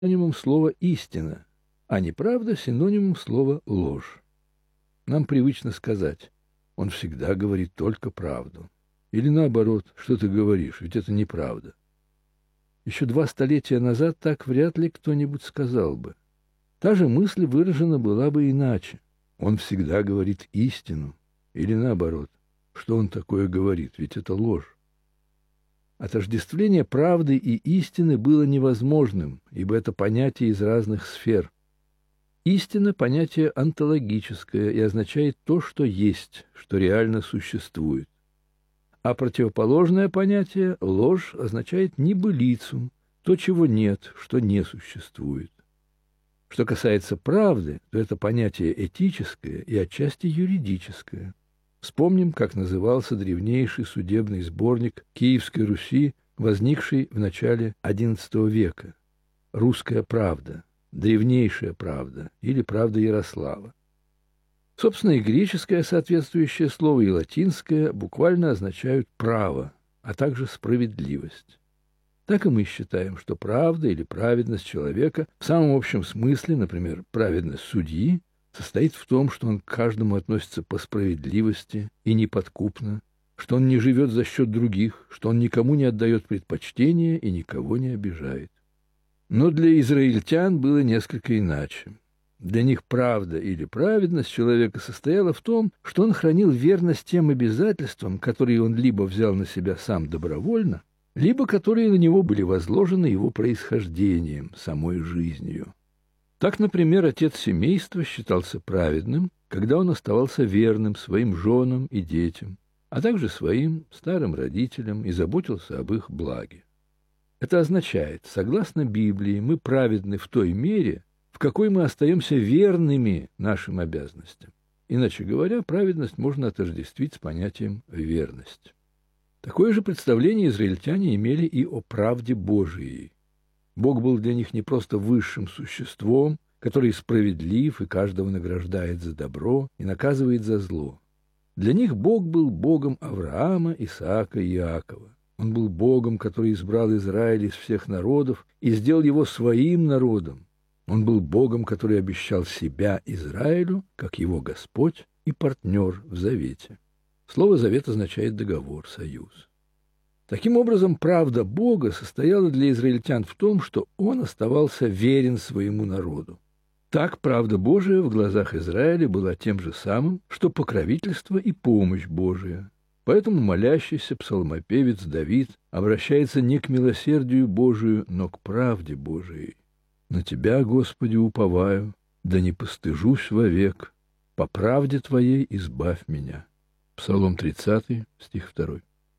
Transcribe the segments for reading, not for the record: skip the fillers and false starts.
синонимом слова «истина», а неправда синонимом слова «ложь». Нам привычно сказать: он всегда говорит только правду. Или наоборот: что ты говоришь, ведь это неправда. Еще 2 столетия назад так вряд ли кто-нибудь сказал бы. Та же мысль выражена была бы иначе: он всегда говорит истину. Или наоборот: что он такое говорит, ведь это ложь. Отождествление правды и истины было невозможным, ибо это понятие из разных сфер. Истина – понятие онтологическое и означает то, что есть, что реально существует. А противоположное понятие – ложь означает небылицу, то, чего нет, что не существует. Что касается правды, то это понятие этическое и отчасти юридическое. Вспомним, как назывался древнейший судебный сборник Киевской Руси, возникший в начале XI века. «Русская правда», «Древнейшая правда» или «Правда Ярослава». Собственно, и греческое соответствующее слово, и латинское буквально означают «право», а также «справедливость». Так и мы считаем, что правда или праведность человека в самом общем смысле, например, праведность судьи, состоит в том, что он к каждому относится по справедливости и неподкупно, что он не живет за счет других, что он никому не отдает предпочтения и никого не обижает. Но для израильтян было несколько иначе. Для них правда или праведность человека состояла в том, что он хранил верность тем обязательствам, которые он либо взял на себя сам добровольно, либо которые на него были возложены его происхождением, самой жизнью. Так, например, отец семейства считался праведным, когда он оставался верным своим женам и детям, а также своим старым родителям и заботился об их благе. Это означает, согласно Библии, мы праведны в той мере, в какой мы остаемся верными нашим обязанностям. Иначе говоря, праведность можно отождествить с понятием «верность». Такое же представление израильтяне имели и о правде Божией. Бог был для них не просто высшим существом, который справедлив и каждого награждает за добро и наказывает за зло. Для них Бог был Богом Авраама, Исаака и Иакова. Он был Богом, который избрал Израиль из всех народов и сделал его своим народом. Он был Богом, который обещал себя Израилю, как его Господь и партнер в завете. Слово «завет» означает договор, союз. Таким образом, правда Бога состояла для израильтян в том, что Он оставался верен своему народу. Так правда Божия в глазах Израиля была тем же самым, что покровительство и помощь Божия. Поэтому молящийся псалмопевец Давид обращается не к милосердию Божию, но к правде Божией. «На Тебя, Господи, уповаю, да не постыжусь вовек, по правде Твоей избавь меня». Псалом 30, стих 2.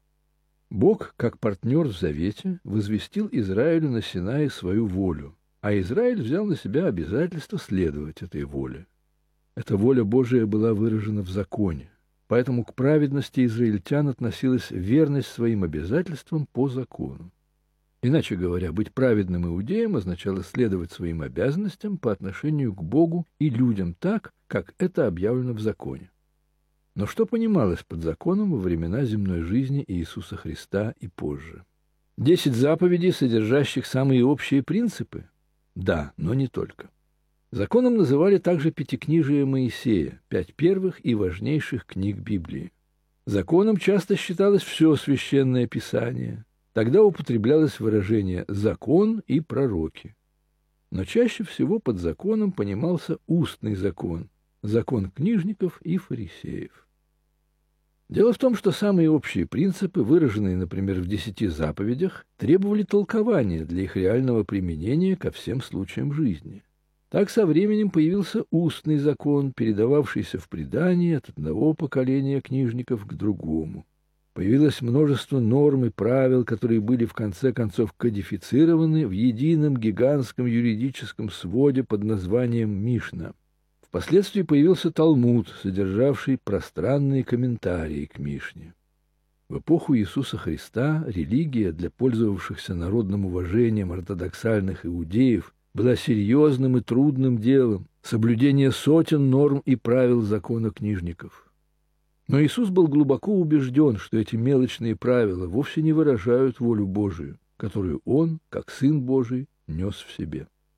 Бог, как партнер в завете, возвестил Израилю на Синае свою волю, а Израиль взял на себя обязательство следовать этой воле. Эта воля Божия была выражена в законе, поэтому к праведности израильтян относилась верность своим обязательствам по закону. Иначе говоря, быть праведным иудеем означало следовать своим обязанностям по отношению к Богу и людям так, как это объявлено в законе. Но что понималось под законом во времена земной жизни Иисуса Христа и позже? 10 заповедей, содержащих самые общие принципы? Да, но не только. Законом называли также Пятикнижие Моисея, 5 первых и важнейших книг Библии. Законом часто считалось все Священное Писание. Тогда употреблялось выражение «закон» и «пророки». Но чаще всего под законом понимался устный закон, закон книжников и фарисеев. Дело в том, что самые общие принципы, выраженные, например, в 10 заповедях, требовали толкования для их реального применения ко всем случаям жизни. Так со временем появился устный закон, передававшийся в предании от одного поколения книжников к другому. Появилось множество норм и правил, которые были в конце концов кодифицированы в едином гигантском юридическом своде под названием Мишна. Впоследствии появился Талмуд, содержавший пространные комментарии к Мишне. В эпоху Иисуса Христа религия для пользовавшихся народным уважением ортодоксальных иудеев была серьезным и трудным делом, соблюдение сотен норм и правил закона книжников. Но Иисус был глубоко убежден, что эти мелочные правила вовсе не выражают волю Божию, которую Он, как Сын Божий, нес в себе.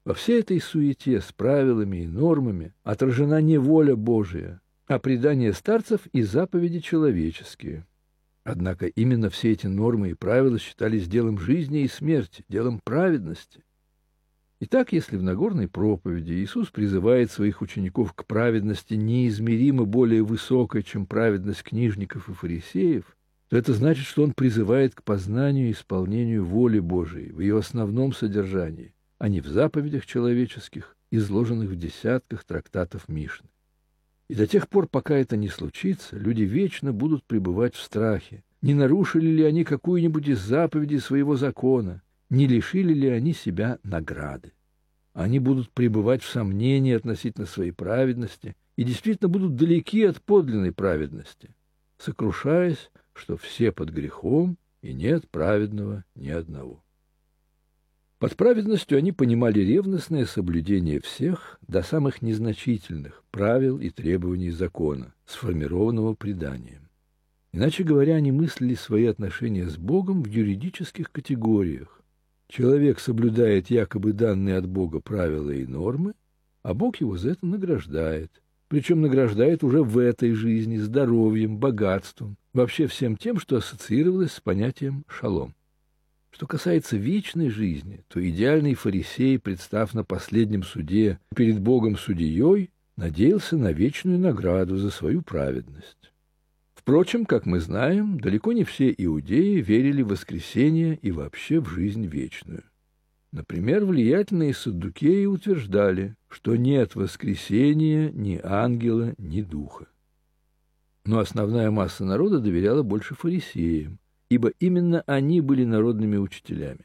Во всей этой суете с правилами и нормами отражена не воля Божия, а предание старцев и заповеди человеческие. Однако именно все эти нормы и правила считались делом жизни и смерти, делом праведности. Итак, если в Нагорной проповеди Иисус призывает своих учеников к праведности неизмеримо более высокой, чем праведность книжников и фарисеев, то это значит, что Он призывает к познанию и исполнению воли Божией в ее основном содержании, а не в заповедях человеческих, изложенных в десятках трактатов Мишны. И до тех пор, пока это не случится, люди вечно будут пребывать в страхе. Не нарушили ли они какую-нибудь из заповедей своего закона? Не лишили ли они себя награды? Они будут пребывать в сомнении относительно своей праведности и действительно будут далеки от подлинной праведности, сокрушаясь, что все под грехом и нет праведного ни одного. Под праведностью они понимали ревностное соблюдение всех, до самых незначительных, правил и требований закона, сформированного преданием. Иначе говоря, они мыслили свои отношения с Богом в юридических категориях. Человек соблюдает якобы данные от Бога правила и нормы, а Бог его за это награждает. Причем награждает уже в этой жизни здоровьем, богатством, вообще всем тем, что ассоциировалось с понятием «шалом». Что касается вечной жизни, то идеальный фарисей, представ на последнем суде перед Богом-судьей, надеялся на вечную награду за свою праведность. Впрочем, как мы знаем, далеко не все иудеи верили в воскресение и вообще в жизнь вечную. Например, влиятельные саддукеи утверждали, что нет воскресения ни ангела, ни духа. Но основная масса народа доверяла больше фарисеям, ибо именно они были народными учителями.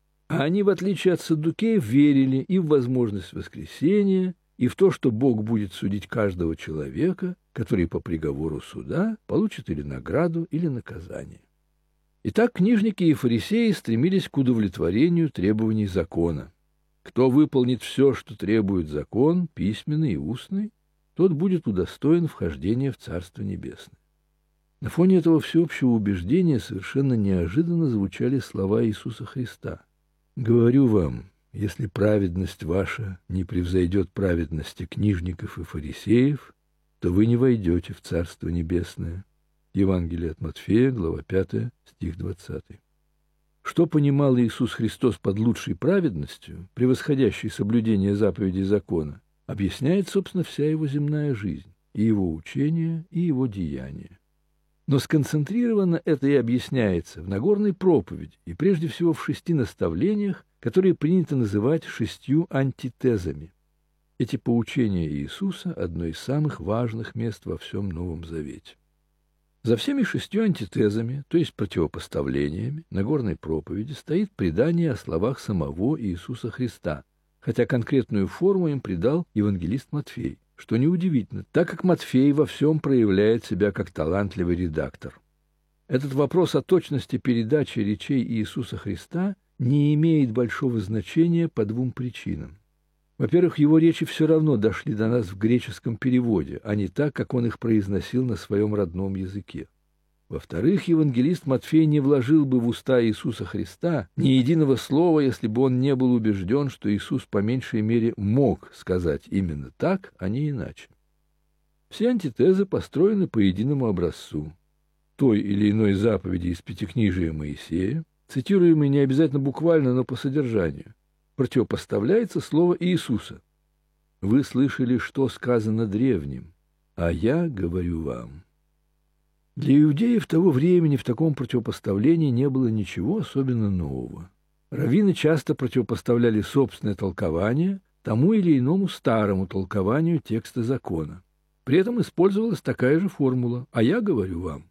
А они, в отличие от саддукеев, верили и в возможность воскресения, и в то, что Бог будет судить каждого человека, который по приговору суда получит или награду, или наказание. Итак, книжники и фарисеи стремились к удовлетворению требований закона. Кто выполнит все, что требует закон, письменный и устный, тот будет удостоен вхождения в Царство Небесное. На фоне этого всеобщего убеждения совершенно неожиданно звучали слова Иисуса Христа. «Говорю вам, если праведность ваша не превзойдет праведности книжников и фарисеев, то вы не войдете в Царство Небесное». Евангелие от Матфея, глава 5, стих 20. Что понимал Иисус Христос под лучшей праведностью, превосходящей соблюдение заповедей закона, объясняет, собственно, вся его земная жизнь, и его учение, и его деяния. Но сконцентрированно это и объясняется в Нагорной проповеди и прежде всего в 6 наставлениях, которые принято называть 6 антитезами. Эти поучения Иисуса – одно из самых важных мест во всем Новом Завете. За всеми 6 антитезами, то есть противопоставлениями, Нагорной проповеди стоит предание о словах самого Иисуса Христа, хотя конкретную форму им придал евангелист Матфей, что неудивительно, так как Матфей во всем проявляет себя как талантливый редактор. Этот вопрос о точности передачи речей Иисуса Христа не имеет большого значения по 2 причинам. Во-первых, его речи все равно дошли до нас в греческом переводе, а не так, как он их произносил на своем родном языке. Во-вторых, евангелист Матфей не вложил бы в уста Иисуса Христа ни единого слова, если бы он не был убежден, что Иисус по меньшей мере мог сказать именно так, а не иначе. Все антитезы построены по единому образцу. Той или иной заповеди из Пятикнижия Моисея, цитируемой не обязательно буквально, но по содержанию, противопоставляется слово Иисуса. «Вы слышали, что сказано древним, а я говорю вам». Для иудеев того времени в таком противопоставлении не было ничего особенно нового. Раввины часто противопоставляли собственное толкование тому или иному старому толкованию текста закона. При этом использовалась такая же формула «а я говорю вам».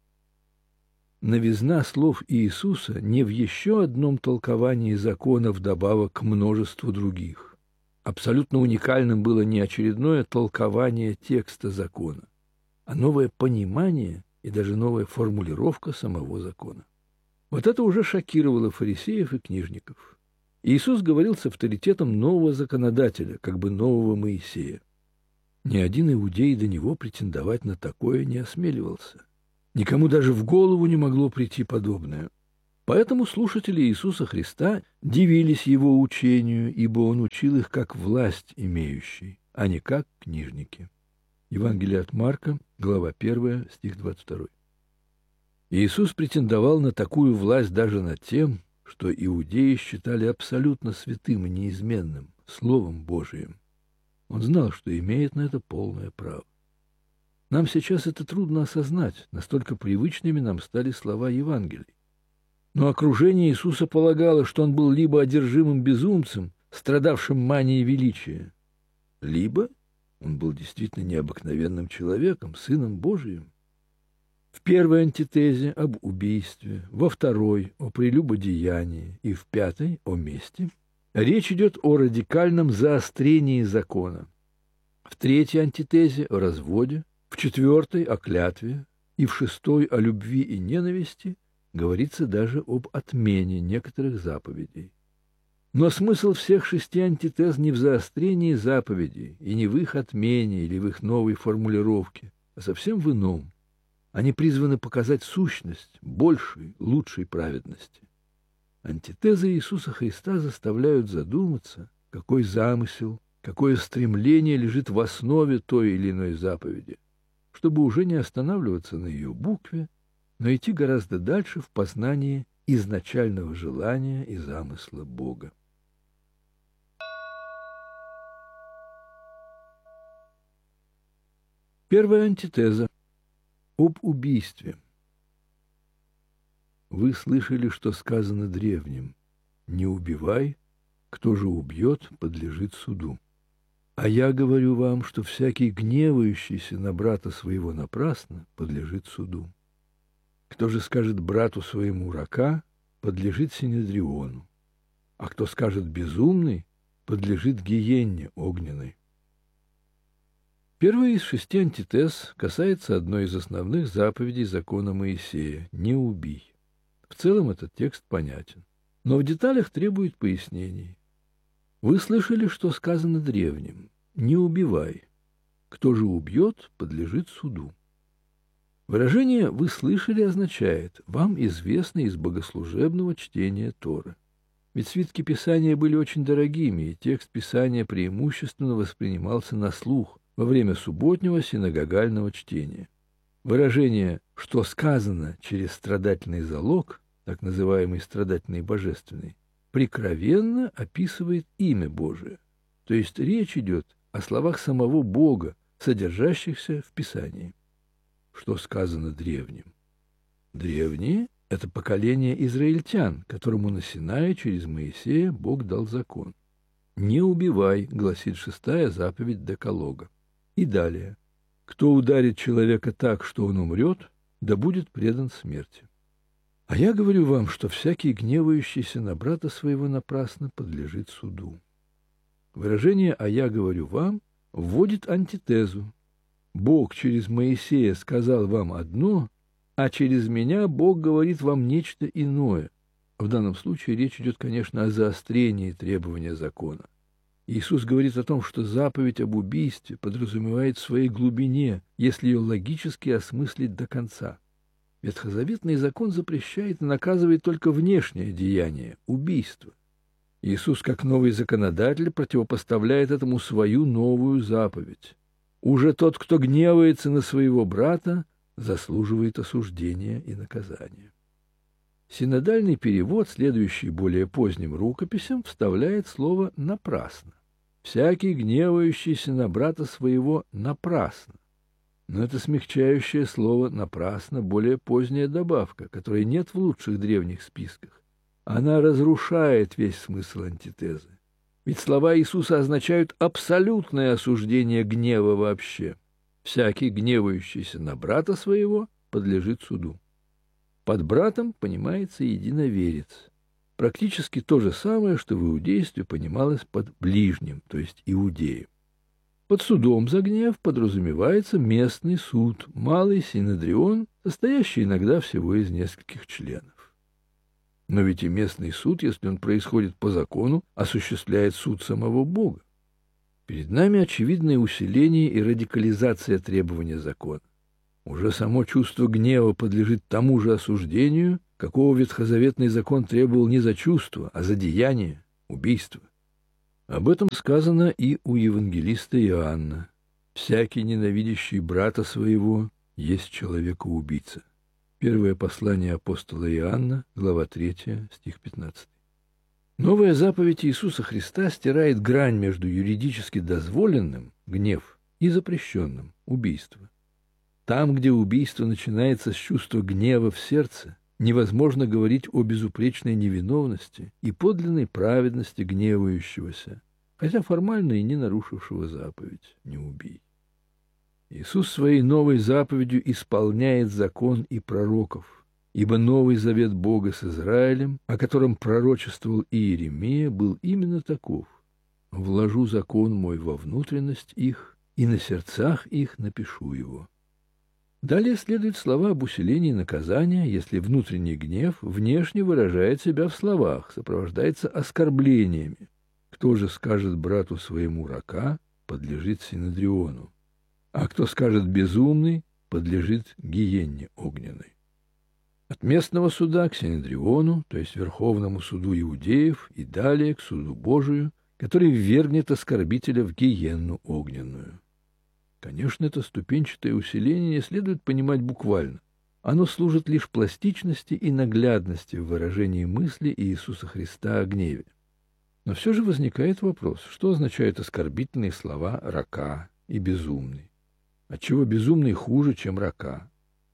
Новизна слов Иисуса не в еще одном толковании закона вдобавок к множеству других. Абсолютно уникальным было не очередное толкование текста закона, а новое понимание и даже новая формулировка самого закона. Вот это уже шокировало фарисеев и книжников. Иисус говорил с авторитетом нового законодателя, как бы нового Моисея. Ни один иудей до него претендовать на такое не осмеливался. Никому даже в голову не могло прийти подобное. Поэтому слушатели Иисуса Христа дивились Его учению, ибо Он учил их как власть имеющий, а не как книжники. Евангелие от Марка, глава 1, стих 22. Иисус претендовал на такую власть даже над тем, что иудеи считали абсолютно святым и неизменным, Словом Божиим. Он знал, что имеет на это полное право. Нам сейчас это трудно осознать, настолько привычными нам стали слова Евангелий. Но окружение Иисуса полагало, что он был либо одержимым безумцем, страдавшим манией величия, либо он был действительно необыкновенным человеком, Сыном Божиим. В первой антитезе об убийстве, во второй о прелюбодеянии и в пятой о мести речь идет о радикальном заострении закона. В третьей антитезе о разводе, в четвертой о клятве и в шестой о любви и ненависти говорится даже об отмене некоторых заповедей. Но смысл всех 6 антитез не в заострении заповедей и не в их отмене или в их новой формулировке, а совсем в ином. Они призваны показать сущность большей, лучшей праведности. Антитезы Иисуса Христа заставляют задуматься, какой замысел, какое стремление лежит в основе той или иной заповеди, чтобы уже не останавливаться на ее букве, но идти гораздо дальше в познании изначального желания и замысла Бога. Первая антитеза об убийстве. Вы слышали, что сказано древним: «Не убивай, кто же убьет, подлежит суду». А я говорю вам, что всякий гневающийся на брата своего напрасно подлежит суду. Кто же скажет брату своему рака, подлежит синедриону, а кто скажет безумный, подлежит гиенне огненной. Первая из 6 антитез касается одной из основных заповедей закона Моисея – «Не убий». В целом этот текст понятен, но в деталях требует пояснений. Вы слышали, что сказано древним: «Не убивай. Кто же убьет, подлежит суду». Выражение «вы слышали» означает «вам известно из богослужебного чтения Торы». Ведь свитки Писания были очень дорогими, и текст Писания преимущественно воспринимался на слух во время субботнего синагогального чтения. Выражение «что сказано через страдательный залог», так называемый страдательный божественный, прикровенно описывает имя Божие, то есть речь идет о словах самого Бога, содержащихся в Писании. Что сказано древним? Древние – это поколение израильтян, которому на Синае через Моисея Бог дал закон. «Не убивай», гласит 6-я заповедь Декалога. И далее: «Кто ударит человека так, что он умрет, да будет предан смерти». А я говорю вам, что всякий гневающийся на брата своего напрасно подлежит суду. Выражение «а я говорю вам» вводит антитезу. Бог через Моисея сказал вам одно, а через меня Бог говорит вам нечто иное. В данном случае речь идет, конечно, о заострении требования закона. Иисус говорит о том, что заповедь об убийстве подразумевает в своей глубине, если ее логически осмыслить до конца. Ветхозаветный закон запрещает и наказывает только внешнее деяние – убийство. Иисус, как новый законодатель, противопоставляет этому свою новую заповедь. Уже тот, кто гневается на своего брата, заслуживает осуждения и наказания. Синодальный перевод, следующий более поздним рукописям, вставляет слово «напрасно». «Всякий гневающийся на брата своего напрасно». Но это смягчающее слово «напрасно» более поздняя добавка, которой нет в лучших древних списках. Она разрушает весь смысл антитезы. Ведь слова Иисуса означают абсолютное осуждение гнева вообще. «Всякий гневающийся на брата своего подлежит суду». Под братом понимается единоверец. Практически то же самое, что в иудействе понималось под ближним, то есть иудеем. Под судом за гнев подразумевается местный суд, малый синедрион, состоящий иногда всего из нескольких членов. Но ведь и местный суд, если он происходит по закону, осуществляет суд самого Бога. Перед нами очевидное усиление и радикализация требования закона. Уже само чувство гнева подлежит тому же осуждению, какого ветхозаветный закон требовал не за чувство, а за деяние, убийство. Об этом сказано и у евангелиста Иоанна. «Всякий, ненавидящий брата своего, есть человека-убийца». Первое послание апостола Иоанна, глава 3, стих 15. Новая заповедь Иисуса Христа стирает грань между юридически дозволенным, гнев, и запрещенным, убийство. Там, где убийство начинается с чувства гнева в сердце, невозможно говорить о безупречной невиновности и подлинной праведности гневающегося, хотя формально и не нарушившего заповедь «не убий». Иисус своей новой заповедью исполняет закон и пророков, ибо Новый Завет Бога с Израилем, о котором пророчествовал Иеремия, был именно таков: «Вложу закон мой во внутренность их, и на сердцах их напишу его». Далее следуют слова об усилении наказания, если внутренний гнев внешне выражает себя в словах, сопровождается оскорблениями. Кто же скажет брату своему рака, подлежит синедриону, а кто скажет безумный, подлежит гиенне огненной. От местного суда к синедриону, то есть Верховному суду иудеев, и далее к суду Божию, который ввергнет оскорбителя в гиенну огненную. Конечно, это ступенчатое усиление не следует понимать буквально. Оно служит лишь пластичности и наглядности в выражении мысли Иисуса Христа о гневе. Но все же возникает вопрос, что означают оскорбительные слова «рака» и «безумный». Отчего безумный хуже, чем рака?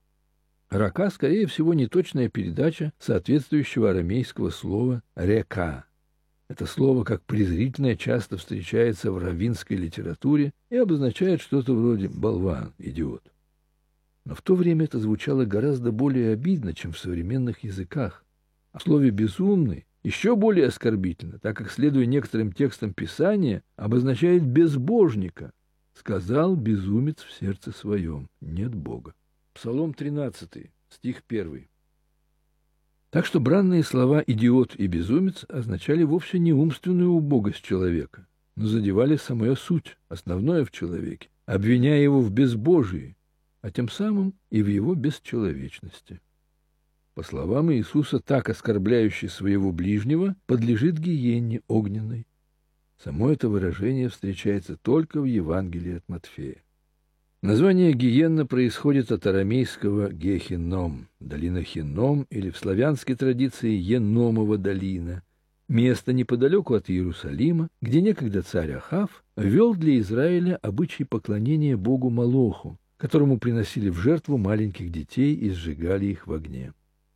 Рака, скорее всего, неточная передача соответствующего арамейского слова «река». Это слово, как презрительное, часто встречается в раввинской литературе и обозначает что-то вроде «болван», «идиот». Но в то время это звучало гораздо более обидно, чем в современных языках. А в слове «безумный» еще более оскорбительно, так как, следуя некоторым текстам Писания, обозначает безбожника. «Сказал безумец в сердце своем: нет Бога». Псалом 13, стих 1. Так что бранные слова «идиот» и «безумец» означали вовсе не умственную убогость человека, но задевали самую суть, основное в человеке, обвиняя его в безбожии, а тем самым и в его бесчеловечности. По словам Иисуса, так оскорбляющий своего ближнего подлежит гиенне огненной. Само это выражение встречается только в Евангелии от Матфея. Название гиенна происходит от арамейского гехинном, долина Хинном, или в славянской традиции Енномова долина, место неподалеку от Иерусалима, где некогда царь Ахав ввел для Израиля обычай поклонения богу Молоху, которому приносили в жертву маленьких детей и сжигали их в огне.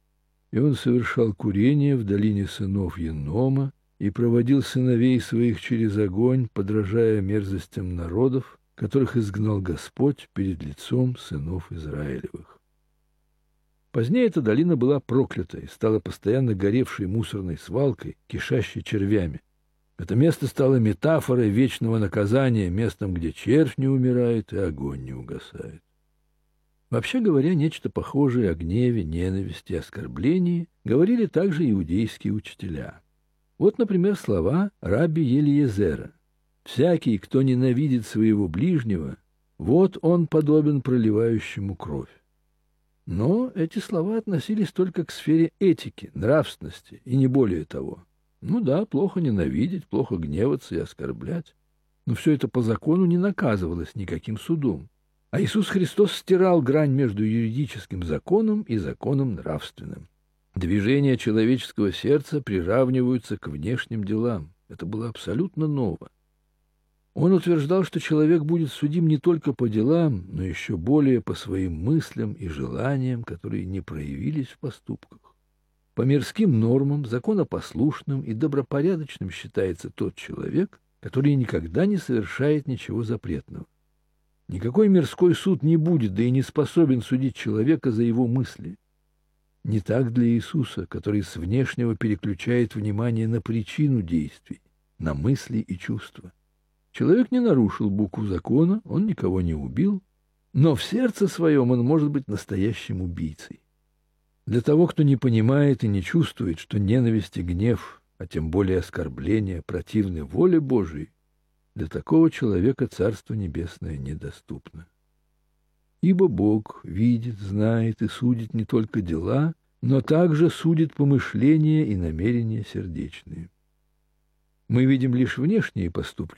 И он совершал курение в долине сынов Еннома и проводил сыновей своих через огонь, подражая мерзостям народов, которых изгнал Господь перед лицом сынов Израилевых. Позднее эта долина была проклята и стала постоянно горевшей мусорной свалкой, кишащей червями. Это место стало метафорой вечного наказания, местом, где червь не умирает и огонь не угасает. Вообще говоря, нечто похожее о гневе, ненависти и оскорблении говорили также иудейские учителя. Вот, например, слова рабби Елиезера: «Всякий, кто ненавидит своего ближнего, вот он подобен проливающему кровь». Но эти слова относились только к сфере этики, нравственности и не более того. Ну да, плохо ненавидеть, плохо гневаться и оскорблять, но все это по закону не наказывалось никаким судом. А Иисус Христос стирал грань между юридическим законом и законом нравственным. Движения человеческого сердца приравниваются к внешним делам. Это было абсолютно ново. Он утверждал, что человек будет судим не только по делам, но еще более по своим мыслям и желаниям, которые не проявились в поступках. По мирским нормам законопослушным и добропорядочным считается тот человек, который никогда не совершает ничего запретного. Никакой мирской суд не будет, да и не способен судить человека за его мысли. Не так для Иисуса, который с внешнего переключает внимание на причину действий, на мысли и чувства. Человек не нарушил букву закона, он никого не убил, но в сердце своем он может быть настоящим убийцей. Для того, кто не понимает и не чувствует, что ненависть и гнев, а тем более оскорбление, противны воле Божией, для такого человека Царство Небесное недоступно. Ибо Бог видит, знает и судит не только дела, но также судит помышления и намерения сердечные. Мы видим лишь внешние поступки